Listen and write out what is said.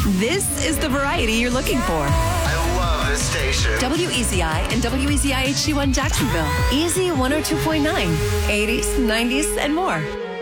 This is the variety you're looking for. I love this station. WEZI and WEZI HD1 Jacksonville. Easy 102.9, 80s, 90s, and more.